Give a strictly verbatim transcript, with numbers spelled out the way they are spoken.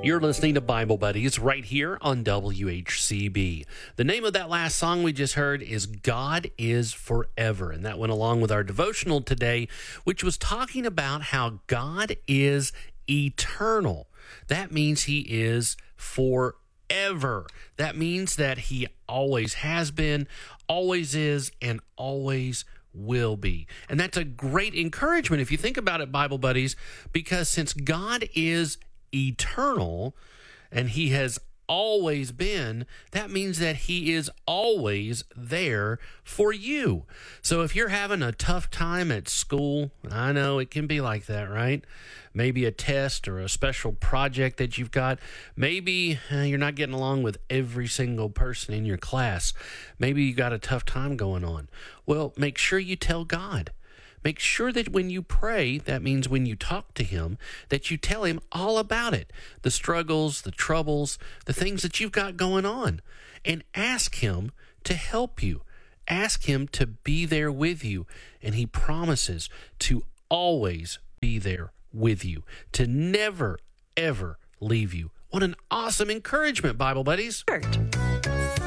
You're listening to Bible Buddies right here on W H C B. The name of that last song we just heard is God is Forever, and that went along with our devotional today, which was talking about how God is eternal. That means He is forever. That means that He always has been, always is, and always will be. And that's a great encouragement if you think about it, Bible Buddies, because since God is eternal and He has always been, that means that He is always there for you. So if you're having a tough time at school, I know it can be like that, right? Maybe a test or a special project that you've got. Maybe uh, you're not getting along with every single person in your class. Maybe you got a tough time going on. Well, make sure you tell God. Make sure that when you pray, that means when you talk to Him, that you tell Him all about it, the struggles, the troubles, the things that you've got going on, and ask Him to help you. Ask Him to be there with you, and He promises to always be there with you, to never, ever leave you. What an awesome encouragement, Bible Buddies.